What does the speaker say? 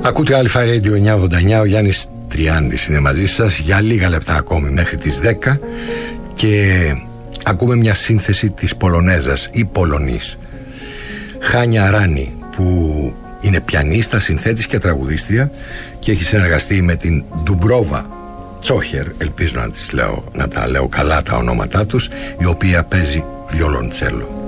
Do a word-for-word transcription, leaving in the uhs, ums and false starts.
Ακούτε Αλφα Radio εννιακόσια ογδόντα εννιά, ο Γιάννης Τριάντης είναι μαζί σας για λίγα λεπτά ακόμη μέχρι τις δέκα και ακούμε μια σύνθεση της Πολωνέζας ή Πολωνής Χάνια Αράνη, που είναι πιανίστα, συνθέτης και τραγουδίστρια και έχει συνεργαστεί με την Ντουμπρόβα Τσόχερ, ελπίζω να, τις λέω, να τα λέω καλά τα ονόματά τους, η οποία παίζει βιολοντσέλο.